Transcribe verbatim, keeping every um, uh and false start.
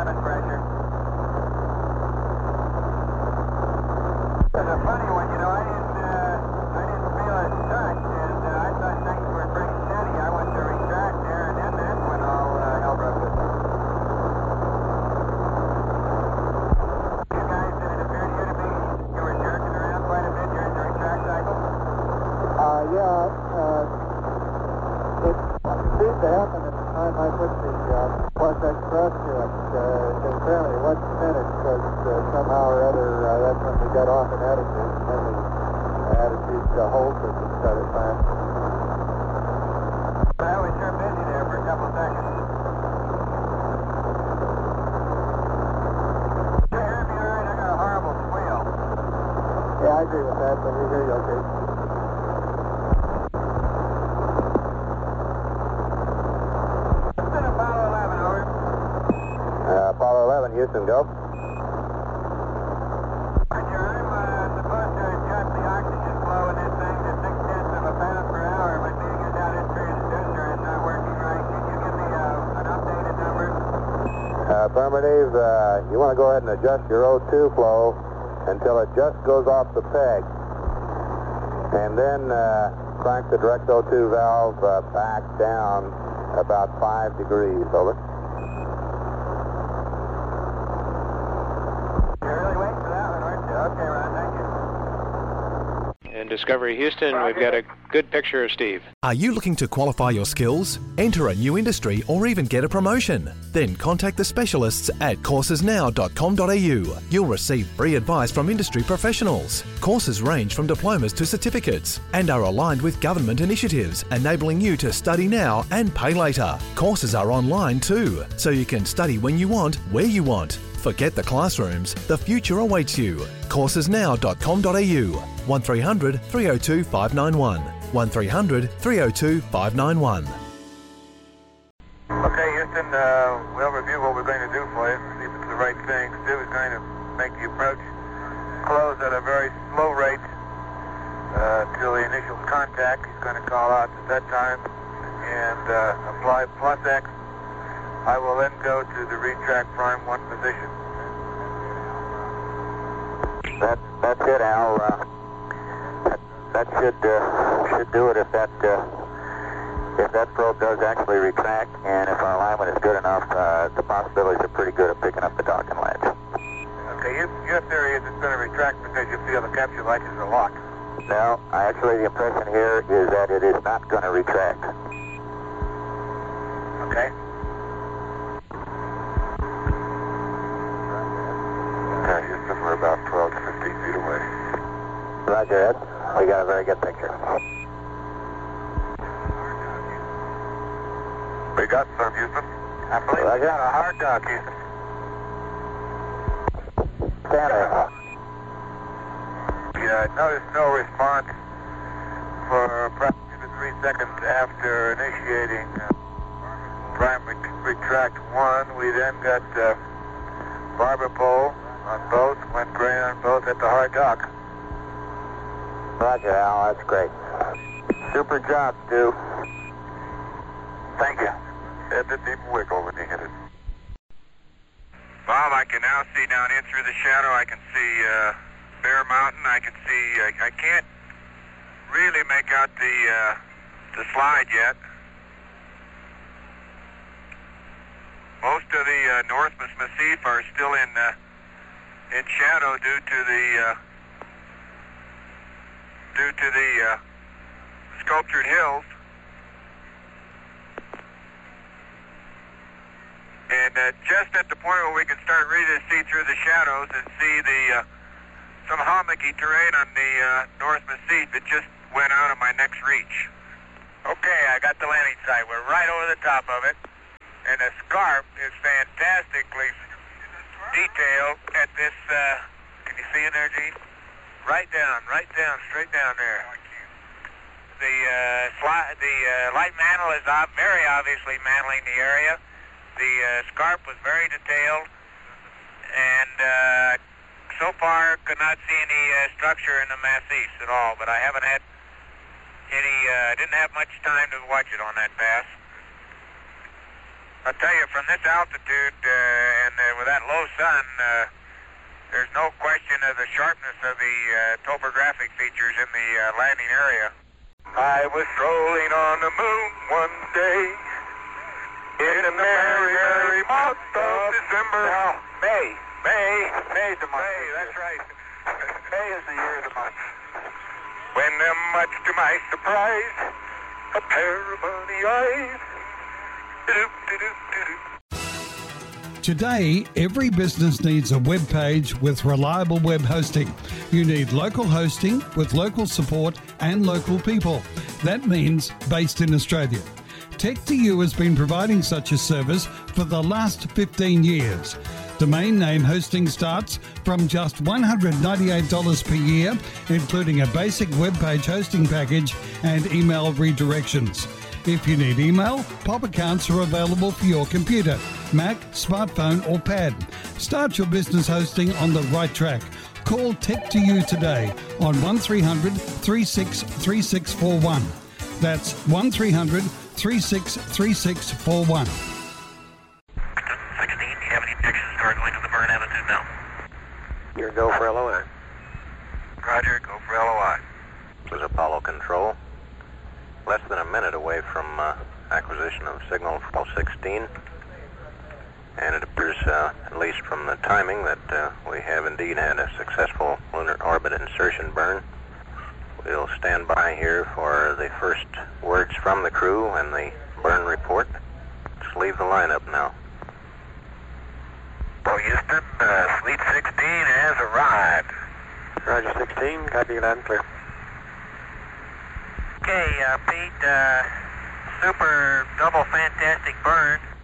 cabin pressure. It's a funny one, you know, I didn't, uh, I didn't feel a touch, and uh, I thought things were pretty steady. I went to retract there, and then that's when all uh, hell broke loose. You guys, did it appear to you to be, you were jerking around quite a bit during the retract cycle? Uh, yeah, uh, it seemed to happen at the time I put the uh, plus X thrust to it, uh, apparently it wasn't finished because uh, somehow or other uh, that's when we got off in attitude, and then the attitude uh, hold system started firing. I was sure busy there for a couple seconds. You hear me all right? I got a horrible squeal. Yeah, I agree with that, but we hear you okay. Houston, Apollo eleven, over. Uh, Apollo eleven, Houston, go. Roger, I'm uh, supposed to adjust the oxygen flow in this thing to six tenths of a pound per hour, but being a down transducer is not working right. Can you give me uh, an updated number? Uh, affirmative, uh, you want to go ahead and adjust your O two flow until it just goes off the peg. And then uh, crank the direct O two valve uh, back down about five degrees, over. You're really waiting for that one, aren't you? Okay, Ron, thank you. In Discovery Houston, we've got a good picture of Steve. Are you looking to qualify your skills, enter a new industry, or even get a promotion? Then contact the specialists at courses now dot com dot a u. You'll receive free advice from industry professionals. Courses range from diplomas to certificates and are aligned with government initiatives, enabling you to study now and pay later. Courses are online too, so you can study when you want, where you want. Forget the classrooms, the future awaits you. courses now dot com dot a u. one three hundred, three oh two, five nine one. one three hundred, three oh two, five nine one. Okay, Houston, uh, we'll review what we're going to do for you, see if it's the right thing. Stu is going to make the approach close at a very slow rate uh, till the initial contact. He's going to call out at that time and uh, apply plus X. I will then go to the retract prime one position. That, that's it, Al. Uh, that, that should uh, should do it if that uh, if that probe does actually retract, and if our alignment is good enough, uh, the possibilities are pretty good of picking up the docking ledge. Okay, your, your theory is it's going to retract because you feel the capture latches are locked. No, actually the impression here is that it is not going to retract. Okay. Okay, Houston, we're about twelve to fifteen feet away. Roger, Ed. We got a very good picture. We got some, Houston. I believe we got a hard dock, Houston. Center. Yeah, I noticed no response for approximately three seconds after initiating uh, prime ret retract one. We then got uh, barber pole on both, went gray on both at the hard dock. Roger, Al. That's great. Super job, Stu. Thank you. It didn't even wiggle when he hit it. Bob, I can now see down in through the shadow. I can see uh, Bear Mountain. I can see. Uh, I can't really make out the uh, the slide yet. Most of the uh, North Massif are still in uh, in shadow due to the uh, due to the uh, sculptured hills. And uh, just at the point where we can start really to see through the shadows and see the uh, some hummocky terrain on the uh, North Massif, it just went out of my next reach. Okay, I got the landing site. We're right over the top of it. And the scarp is fantastically detailed at this, uh, can you see in there, Gene? Right down, right down, straight down there. The, uh, sli the uh, light mantle is ob very obviously mantling the area. The uh, scarp was very detailed, and uh, so far could not see any uh, structure in the massifs at all, but I haven't had any, uh, didn't have much time to watch it on that pass. I'll tell you, from this altitude uh, and uh, with that low sun, uh, there's no question of the sharpness of the uh, topographic features in the uh, landing area. I was strolling on the moon one day in the merry, merry month of December. No, May. May. May's the month. May, that's right. May is the year of the month. When, uh, much to my surprise, a pair of bunny eyes. Today, every business needs a web page with reliable web hosting. You need local hosting with local support and local people. That means based in Australia. Tech two U has been providing such a service for the last fifteen years. Domain name hosting starts from just one hundred ninety-eight dollars per year, including a basic web page hosting package and email redirections. If you need email, pop accounts are available for your computer, Mac, smartphone or pad. Start your business hosting on the right track. Call Tech two U today on one three hundred, three six three six four one. That's one three hundred, three six three six four one. sixteen, do you have any objections to our going to the burn attitude now? Your go for L O I. Roger, go for L O I. This is Apollo Control. Less than a minute away from uh, acquisition of signal for Apollo sixteen. And it appears, uh, at least from the timing, that uh, we have indeed had a successful lunar orbit insertion burn. We'll stand by here for the first words from the crew and the burn report. Let's leave the lineup now. Well, Houston, uh, Fleet sixteen has arrived. Roger, sixteen. Copy, loud and clear. Okay, uh, Pete, uh, super double fantastic burn.